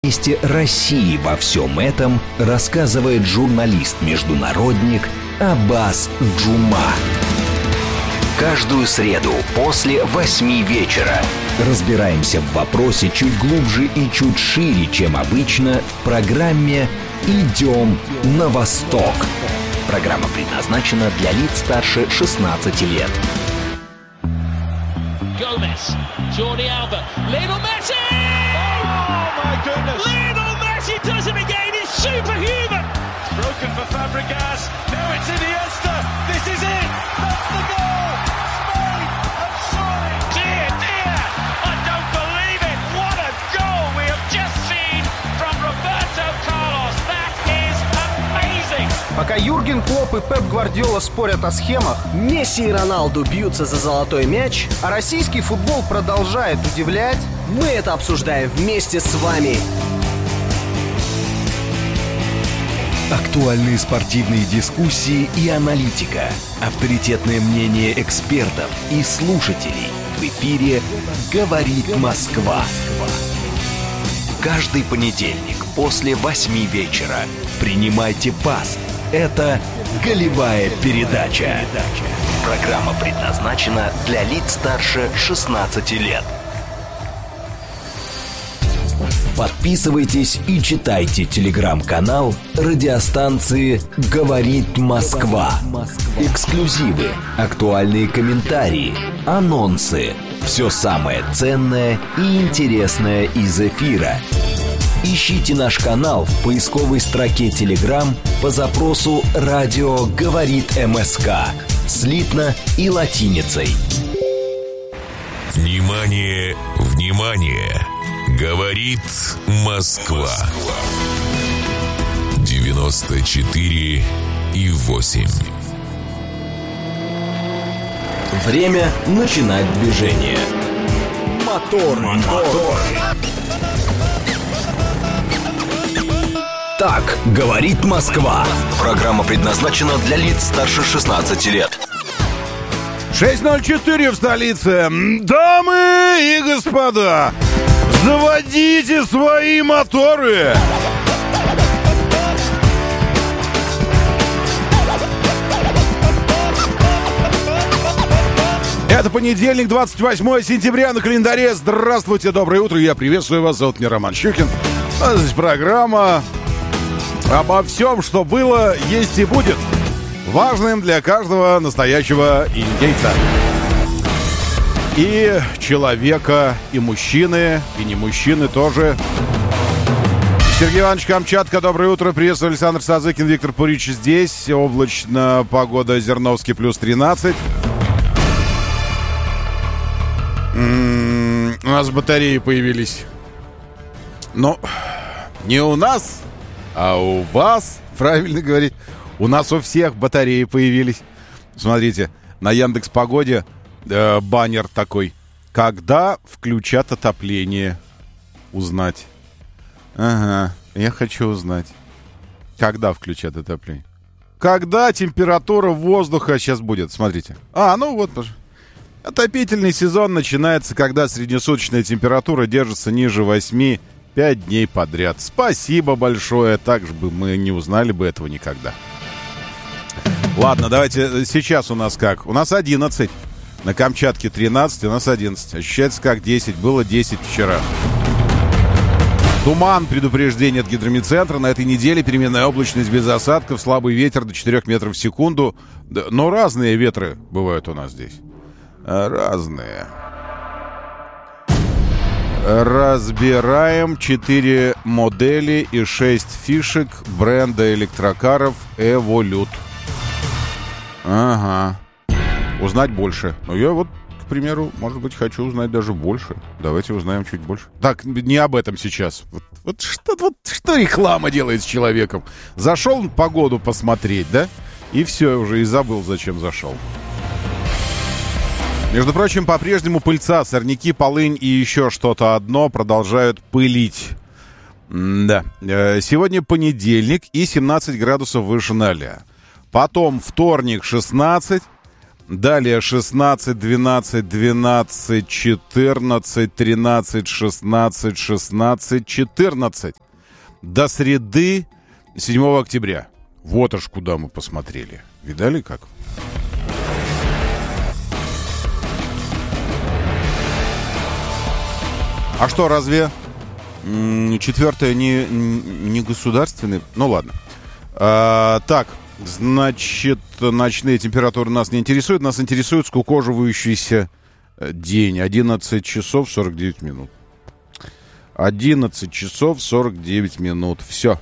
Месте России во всем этом рассказывает журналист-международник Аббас Джума. Каждую среду после 8 вечера разбираемся в вопросе чуть глубже и чуть шире, чем обычно, в программе «Идем на восток». Программа предназначена для лиц старше 16 лет. Gomez, Jordi Alba, Lionel Messi! Oh my goodness! Lionel Messi does it again. He's superhuman. It's broken for Fabregas. Now it's Iniesta. This is it. That's the goal. Spain have scored. Dear, dear, I don't believe it. What a goal we have just seen from Roberto Carlos. That is amazing. Пока Юрген Клопп и Пеп Гвардиола спорят о схемах, Месси и Роналду бьются за золотой мяч, а российский футбол продолжает удивлять, мы это обсуждаем вместе с вами. Актуальные спортивные дискуссии и аналитика. Авторитетное мнение экспертов и слушателей. В эфире «Говорит Москва». Каждый понедельник после 8 вечера принимайте пас. Это «Голевая передача». Программа предназначена для лиц старше 16 лет. Подписывайтесь и читайте телеграм-канал радиостанции «Говорит Москва». Эксклюзивы, актуальные комментарии, анонсы. Все самое ценное и интересное из эфира. Ищите наш канал в поисковой строке Telegram по запросу «Радио говорит МСК» слитно и латиницей. Внимание, внимание! Говорит Москва. 94,8. Время начинать движение. Мотор. Так говорит Москва. Программа предназначена для лиц старше 16 лет. 6:04 в столице. Дамы и господа, заводите свои моторы. Это понедельник, 28 сентября на календаре. Здравствуйте, доброе утро. Я приветствую вас. Зовут меня Роман Щукин. А здесь программа обо всем, что было, есть и будет. Важным для каждого настоящего индейца. И человека, и мужчины, и не мужчины тоже. Сергей Иванович Камчатка, доброе утро. Приветствую, Александр Сазыкин, Виктор Пурич здесь. Облачно, погода, Зерновский, плюс 13. У нас батареи появились. Но не у нас, а у вас, правильно говорить. У нас у всех батареи появились. Смотрите, на Яндекс.Погоде баннер такой. Когда включат отопление? Узнать. Ага, я хочу узнать. Когда включат отопление? Когда температура воздуха сейчас будет? Смотрите. Ну вот, пожалуйста. Отопительный сезон начинается, когда среднесуточная температура держится ниже 8 5 дней подряд. Спасибо большое. Так же бы мы не узнали бы этого никогда. Ладно, давайте сейчас у нас как? У нас 11. На Камчатке 13, у нас 11. Ощущается как 10. Было 10 вчера. Туман, предупреждение от гидромедцентра. На этой неделе переменная облачность без осадков, слабый ветер до 4 метров в секунду. Но разные ветры бывают у нас здесь. Разные. Разбираем 4 модели и 6 фишек бренда электрокаров Evolute. Ага. Узнать больше. Но я вот, к примеру, может быть, хочу узнать даже больше. Давайте узнаем чуть больше. Так, не об этом сейчас. Вот что реклама делает с человеком? Зашел погоду посмотреть, да? И все, уже и забыл, зачем зашел. Между прочим, по-прежнему пыльца, сорняки, полынь и еще что-то одно продолжают пылить. Да. Сегодня понедельник и 17 градусов выше 0. Потом вторник 16. Далее 16, 12, 12, 14, 13, 16, 16, 14. До среды 7 октября. Вот аж куда мы посмотрели. Видали как? А что, разве 4 не государственный? Ну ладно. Так, значит, ночные температуры нас не интересуют. Нас интересует скукоживающийся день. 11 часов 49 минут. 11 часов 49 минут. Все.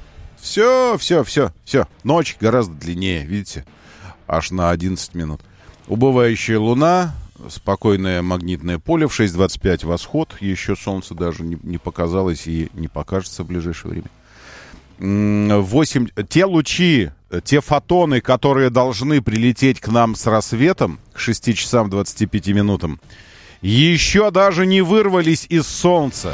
Ночь гораздо длиннее, видите? Аж на 11 минут. Убывающая луна, спокойное магнитное поле, в 6:25 восход. Еще солнце даже не показалось и не покажется в ближайшее время. 8. Те лучи, те фотоны, которые должны прилететь к нам с рассветом, к 6 часам 25 минутам, еще даже не вырвались из солнца.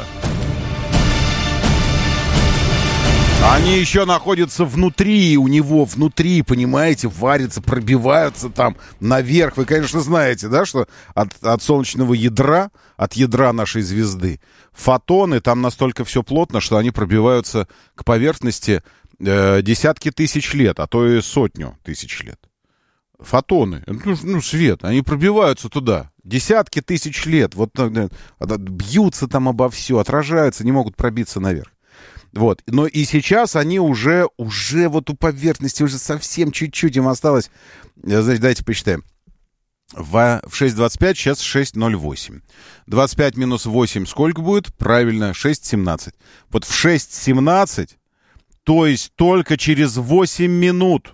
Они еще находятся внутри, у него внутри, понимаете, варятся, пробиваются там наверх. Вы, конечно, знаете, да, что от солнечного ядра, от ядра нашей звезды, фотоны, там настолько все плотно, что они пробиваются к поверхности десятки тысяч лет, а то и 100 тысяч лет. Фотоны, свет, они пробиваются туда. Десятки тысяч лет, вот бьются там обо все, отражаются, не могут пробиться наверх. Вот. Но и сейчас они уже вот у поверхности, уже совсем чуть-чуть им осталось. Значит, давайте посчитаем. В 6:25, сейчас 6:08. 25 минус 8 сколько будет? Правильно, 6:17. Вот в 6:17, то есть только через 8 минут,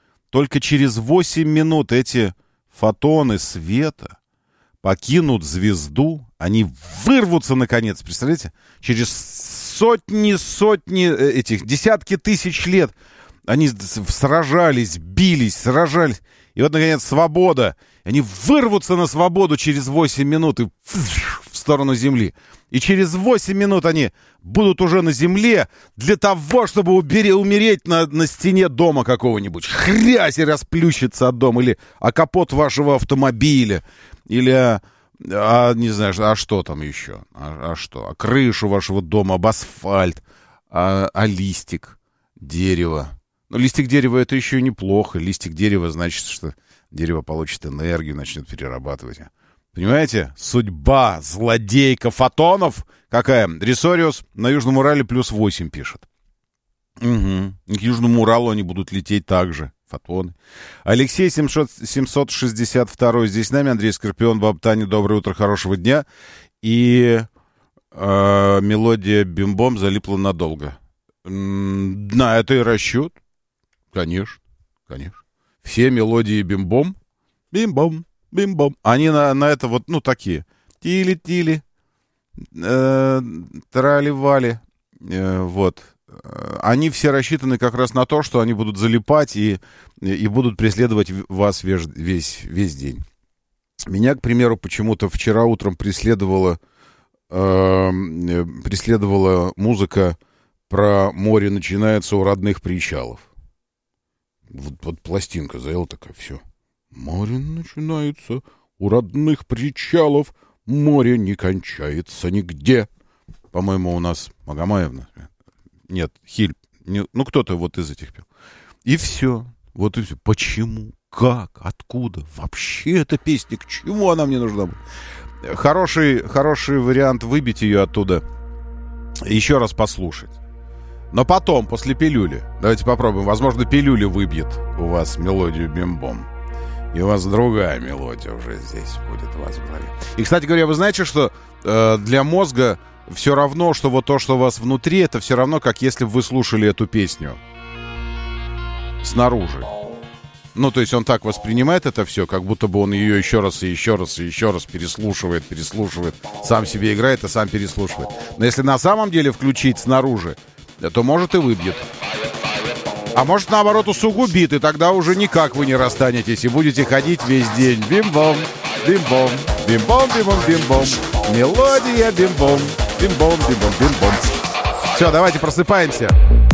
эти фотоны света покинут звезду, они вырвутся наконец, представляете? Через сотни этих, десятки тысяч лет они сражались, бились, сражались. И вот, наконец, свобода. Они вырвутся на свободу через 8 минут и в сторону Земли. И через 8 минут они будут уже на Земле для того, чтобы умереть на стене дома какого-нибудь. Хрясь и расплющиться от дома. Или о капот вашего автомобиля. Или не знаю, а что там еще? Что? О крышу вашего дома, об асфальт, о листик дерева. Но листик дерева — это еще неплохо. Листик дерева значит, что дерево получит энергию, начнет перерабатывать. Понимаете? Судьба злодейка фотонов какая? Рисориус на Южном Урале +8 пишет. Угу. К Южному Уралу они будут лететь также. Фотоны. Алексей 762 здесь с нами. Андрей Скорпион, Баб Таня, доброе утро, хорошего дня. И мелодия «Бим-бом» залипла надолго. На это и расчет. Конечно. Все мелодии «Бим-бом», «Бим-бом», «Бим-бом», они на это вот, такие. Тили-тили, трали-вали, вот. Они все рассчитаны как раз на то, что они будут залипать и будут преследовать вас весь день. Меня, к примеру, почему-то вчера утром преследовала музыка про море начинается у родных причалов. Вот пластинка заела такая, все. Море начинается у родных причалов, море не кончается нигде. По-моему, у нас Магомаевна. Нет, Хиль. Кто-то вот из этих пел. И все. Вот и все. Почему? Как? Откуда? Вообще эта песня, к чему она мне нужна была? Хороший вариант выбить ее оттуда. Еще раз послушать. Но потом, после пилюли. Давайте попробуем. Возможно, пилюля выбьет у вас мелодию «Бим-бом». И у вас другая мелодия уже здесь будет у вас в голове. И, кстати говоря, вы знаете, что для мозга все равно, что вот то, что у вас внутри, это все равно, как если бы вы слушали эту песню снаружи. То есть он так воспринимает это все, как будто бы он ее еще раз переслушивает, сам себе играет и сам переслушивает. Но если на самом деле включить снаружи, то может и выбьет. А может, наоборот, усугубит, и тогда уже никак вы не расстанетесь и будете ходить весь день. Бим-бом, бим-бом, бим-бом, бим-бом, бим-бом. Мелодия бим-бом, бим-бом, бим-бом, бим-бом. Все, давайте просыпаемся.